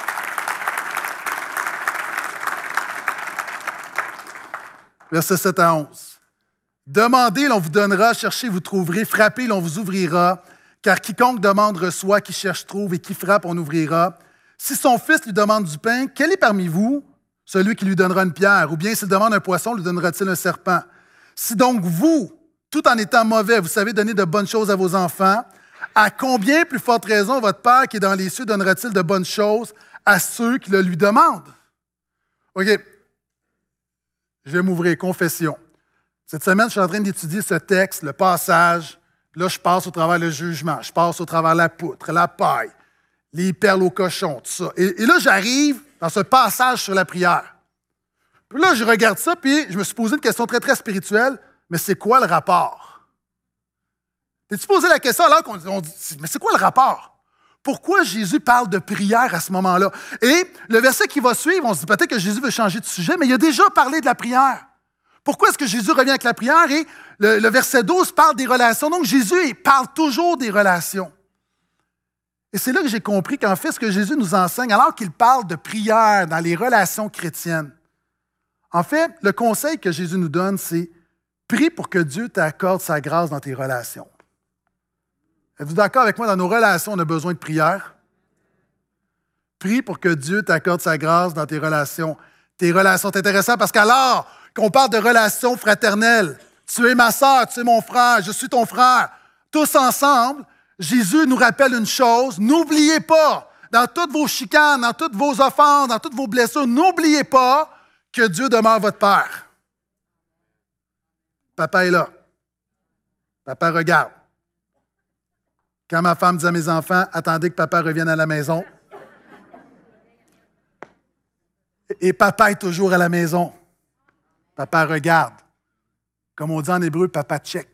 Versets 7 à 11. Demandez, l'on vous donnera, cherchez, vous trouverez, frappez, l'on vous ouvrira, car quiconque demande reçoit, qui cherche trouve, et qui frappe, on ouvrira. Si son fils lui demande du pain, quel est parmi vous celui qui lui donnera une pierre? Ou bien s'il demande un poisson, lui donnera-t-il un serpent? Si donc vous, tout en étant mauvais, vous savez donner de bonnes choses à vos enfants, à combien plus forte raison votre Père qui est dans les cieux donnera-t-il de bonnes choses à ceux qui le lui demandent? OK. Je vais m'ouvrir, confession. Cette semaine, je suis en train d'étudier ce texte, le passage. Là, je passe au travers le jugement, je passe au travers la poutre, la paille, les perles au cochon, tout ça. Et là, j'arrive dans ce passage sur la prière. Puis là, je regarde ça, puis je me suis posé une question très, très spirituelle. Mais c'est quoi le rapport? T'es-tu posé la question alors qu'on dit, mais c'est quoi le rapport? Pourquoi Jésus parle de prière à ce moment-là? Et le verset qui va suivre, on se dit peut-être que Jésus veut changer de sujet, mais il a déjà parlé de la prière. Pourquoi est-ce que Jésus revient avec la prière? Et le verset 12 parle des relations. Donc, Jésus parle toujours des relations. Et c'est là que j'ai compris qu'en fait, ce que Jésus nous enseigne, alors qu'il parle de prière dans les relations chrétiennes, en fait, le conseil que Jésus nous donne, c'est « Prie pour que Dieu t'accorde sa grâce dans tes relations. » Êtes-vous d'accord avec moi? Dans nos relations, on a besoin de prière. Prie pour que Dieu t'accorde sa grâce dans tes relations. Tes relations, c'est intéressant parce qu'alors qu'on parle de relations fraternelles, tu es ma sœur, tu es mon frère, je suis ton frère, tous ensemble, Jésus nous rappelle une chose, n'oubliez pas, dans toutes vos chicanes, dans toutes vos offenses, dans toutes vos blessures, n'oubliez pas que Dieu demeure votre Père. Papa est là. Papa regarde. Quand ma femme dit à mes enfants, attendez que papa revienne à la maison. Et papa est toujours à la maison. Papa regarde. Comme on dit en hébreu, papa check.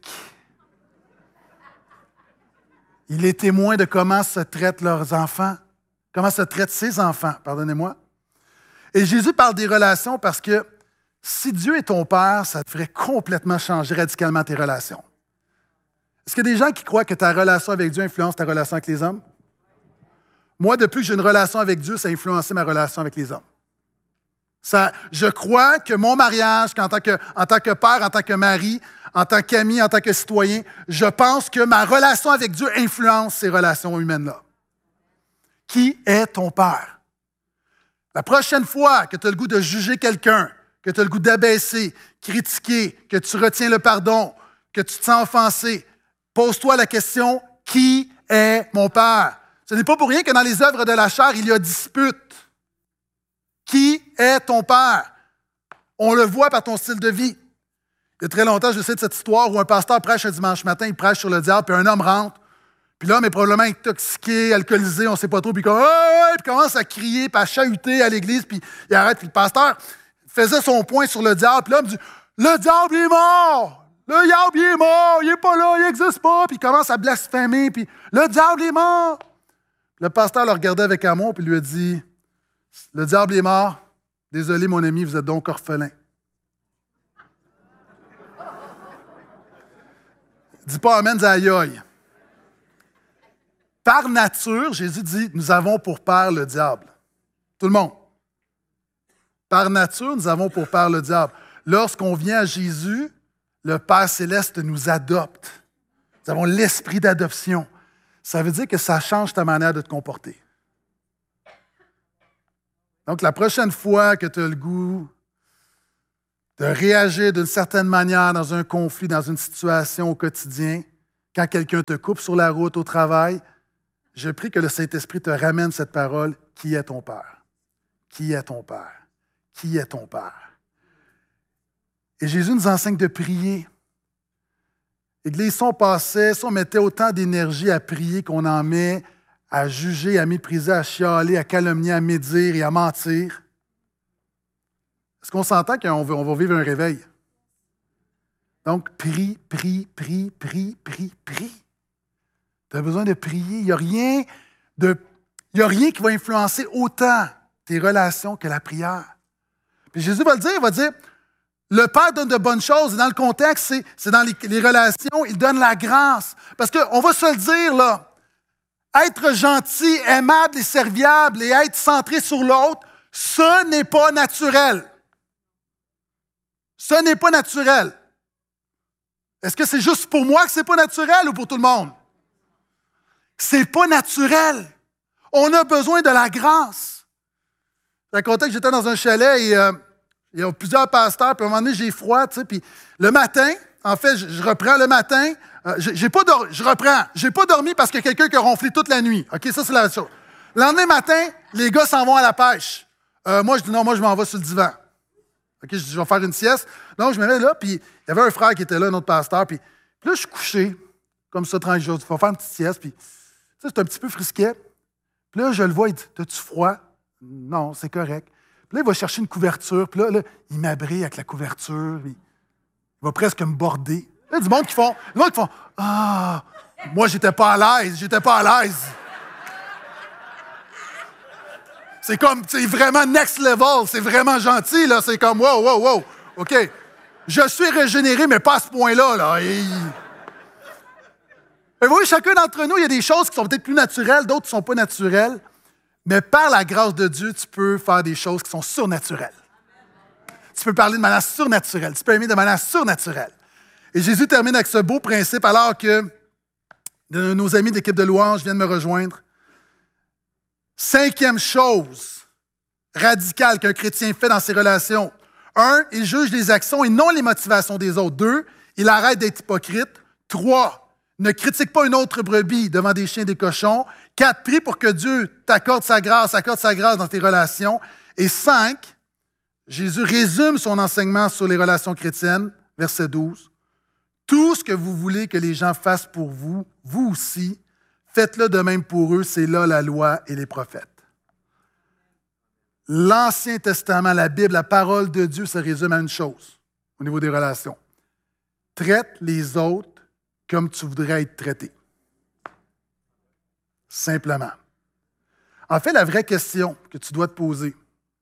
Il est témoin de comment se traitent leurs enfants, comment se traitent ses enfants, pardonnez-moi. Et Jésus parle des relations parce que si Dieu est ton Père, ça te ferait complètement changer radicalement tes relations. Est-ce qu'il y a des gens qui croient que ta relation avec Dieu influence ta relation avec les hommes? Moi, depuis que j'ai une relation avec Dieu, ça a influencé ma relation avec les hommes. Je crois que mon mariage, en tant que père, en tant que mari, en tant qu'ami, en tant que citoyen, je pense que ma relation avec Dieu influence ces relations humaines-là. Qui est ton Père? La prochaine fois que tu as le goût de juger quelqu'un, que tu as le goût d'abaisser, critiquer, que tu retiens le pardon, que tu te sens offensé, pose-toi la question, qui est mon Père? Ce n'est pas pour rien que dans les œuvres de la chair, il y a dispute. Qui est ton Père? On le voit par ton style de vie. Il y a très longtemps, je sais de cette histoire où un pasteur prêche un dimanche matin, il prêche sur le diable, puis un homme rentre, puis l'homme est probablement intoxiqué, alcoolisé, on ne sait pas trop, puis il commence à crier, puis à chahuter à l'église, puis il arrête, puis le pasteur faisait son point sur le diable, puis l'homme dit « Le diable est mort! Le diable il est mort! Il n'est pas là, il n'existe pas! » Puis il commence à blasphémer, puis « Le diable est mort! » Le pasteur le regardait avec amour, puis lui a dit « Le diable est mort. Désolé, mon ami, vous êtes donc orphelin. » Dis pas amen, dis aïe aïe. Par nature, Jésus dit, nous avons pour père le diable. Tout le monde. Par nature, nous avons pour père le diable. Lorsqu'on vient à Jésus, le Père céleste nous adopte. Nous avons l'esprit d'adoption. Ça veut dire que ça change ta manière de te comporter. Donc, la prochaine fois que tu as le goût, de réagir d'une certaine manière dans un conflit, dans une situation au quotidien, quand quelqu'un te coupe sur la route, au travail, je prie que le Saint-Esprit te ramène cette parole. Qui est ton Père? Qui est ton Père? Qui est ton Père? Et Jésus nous enseigne de prier. L'Église, si on mettait autant d'énergie à prier qu'on en met à juger, à mépriser, à chialer, à calomnier, à médire et à mentir, est-ce qu'on s'entend qu'on va vivre un réveil? Donc, prie, prie, prie, prie, prie, prie. Tu as besoin de prier. Il n'y a rien qui va influencer autant tes relations que la prière. Puis Jésus va le dire, il va dire, le Père donne de bonnes choses. Et dans le contexte, c'est dans les relations, il donne la grâce. Parce qu'on va se le dire, là, être gentil, aimable et serviable et être centré sur l'autre, ce n'est pas naturel. Ce n'est pas naturel. Est-ce que c'est juste pour moi que c'est pas naturel ou pour tout le monde? C'est pas naturel. On a besoin de la grâce. Je racontais que j'étais dans un chalet et il y a plusieurs pasteurs, puis à un moment donné, j'ai froid, tu sais, puis le matin, en fait, je reprends le matin, j'ai pas dormi parce qu'il y a quelqu'un qui a ronflé toute la nuit. OK, ça, c'est la chose. Le lendemain matin, les gars s'en vont à la pêche. Moi, je dis non, moi, je m'en vais sur le divan. OK, je dis, je vais faire une sieste. Donc, je me mets là, puis il y avait un frère qui était là, un autre pasteur, puis là, je suis couché, comme ça, tranquille, je vais faire une petite sieste, puis c'est un petit peu frisquet. Puis là, je le vois, il dit, t'as-tu froid? Non, c'est correct. Puis là, il va chercher une couverture, puis là il m'abrite avec la couverture, il va presque me border. Là, il y a du monde qui font, ah, moi, j'étais pas à l'aise. C'est comme, c'est vraiment next level, c'est vraiment gentil, là, c'est comme, wow, OK. Je suis régénéré, mais pas à ce point-là, là. Et vous voyez, chacun d'entre nous, il y a des choses qui sont peut-être plus naturelles, d'autres qui ne sont pas naturelles, mais par la grâce de Dieu, tu peux faire des choses qui sont surnaturelles. Tu peux parler de manière surnaturelle, tu peux aimer de manière surnaturelle. Et Jésus termine avec ce beau principe, alors que nos amis d'équipe de louange viennent me rejoindre. 5e chose radicale qu'un chrétien fait dans ses relations. 1, il juge les actions et non les motivations des autres. 2, il arrête d'être hypocrite. 3, ne critique pas une autre brebis devant des chiens et des cochons. 4, prie pour que Dieu t'accorde sa grâce dans tes relations. Et 5, Jésus résume son enseignement sur les relations chrétiennes, verset 12. Tout ce que vous voulez que les gens fassent pour vous, vous aussi, faites-le de même pour eux, c'est là la loi et les prophètes. L'Ancien Testament, la Bible, la parole de Dieu se résume à une chose au niveau des relations. Traite les autres comme tu voudrais être traité. Simplement. En fait, la vraie question que tu dois te poser,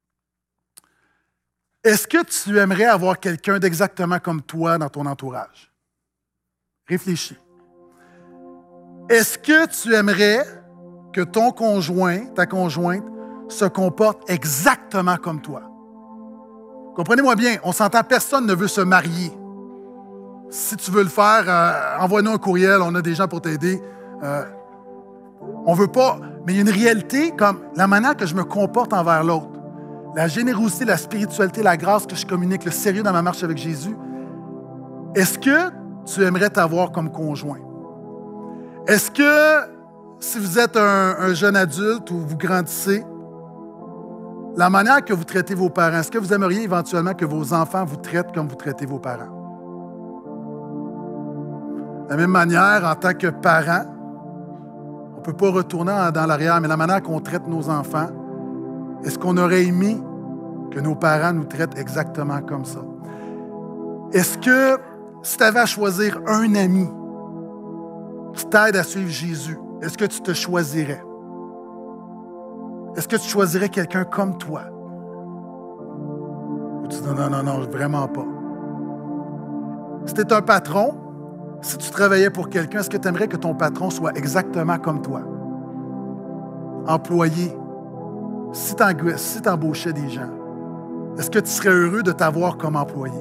est-ce que tu aimerais avoir quelqu'un d'exactement comme toi dans ton entourage? Réfléchis. Est-ce que tu aimerais que ton conjoint, ta conjointe, se comporte exactement comme toi? Comprenez-moi bien, on s'entend, personne ne veut se marier. Si tu veux le faire, envoie-nous un courriel, on a des gens pour t'aider. On ne veut pas, mais il y a une réalité comme la manière que je me comporte envers l'autre, la générosité, la spiritualité, la grâce que je communique, le sérieux dans ma marche avec Jésus. Est-ce que tu aimerais t'avoir comme conjoint? Est-ce que, si vous êtes un jeune adulte ou vous grandissez, la manière que vous traitez vos parents, est-ce que vous aimeriez éventuellement que vos enfants vous traitent comme vous traitez vos parents? De la même manière, en tant que parent, on ne peut pas retourner dans l'arrière, mais la manière qu'on traite nos enfants, est-ce qu'on aurait aimé que nos parents nous traitent exactement comme ça? Est-ce que, si tu avais à choisir un ami qui t'aide à suivre Jésus, est-ce que tu te choisirais? Est-ce que tu choisirais quelqu'un comme toi? Ou tu dis non, vraiment pas. Si tu es un patron, si tu travaillais pour quelqu'un, est-ce que tu aimerais que ton patron soit exactement comme toi? Employé, si tu embauchais des gens, est-ce que tu serais heureux de t'avoir comme employé?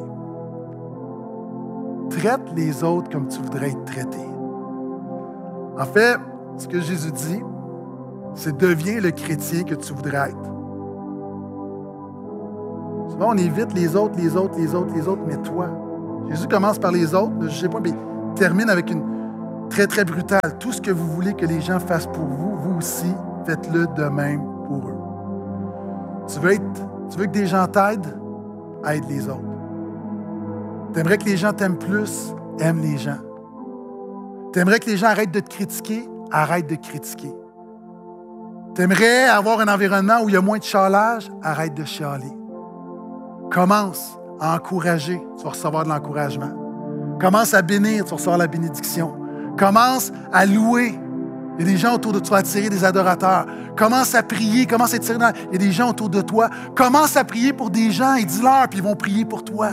Traite les autres comme tu voudrais être traité. En fait, ce que Jésus dit, c'est deviens le chrétien que tu voudrais être. Souvent, on évite les autres, mais toi. Jésus commence par les autres, ne jugez pas, mais termine avec une très, très brutale. Tout ce que vous voulez que les gens fassent pour vous, vous aussi, faites-le de même pour eux. Tu veux que des gens t'aident? Aide les autres. Tu aimerais que les gens t'aiment plus? Aime les gens. Tu aimerais que les gens arrêtent de te critiquer? Arrête de critiquer. Tu aimerais avoir un environnement où il y a moins de chialage? Arrête de chialer. Commence à encourager, tu vas recevoir de l'encouragement. Commence à bénir, tu vas recevoir la bénédiction. Commence à louer. Il y a des gens autour de toi, tu vas attirer des adorateurs. Commence à prier, commence à tirer dans... Il y a des gens autour de toi. Commence à prier pour des gens et dis-leur, puis ils vont prier pour toi.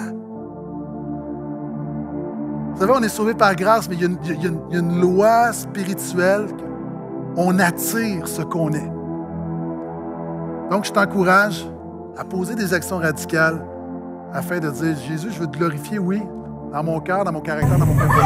Vous savez, on est sauvé par grâce, mais il y a une loi spirituelle. On attire ce qu'on est. Donc, je t'encourage à poser des actions radicales afin de dire, Jésus, je veux te glorifier, oui, dans mon cœur, dans mon caractère, dans mon cœur.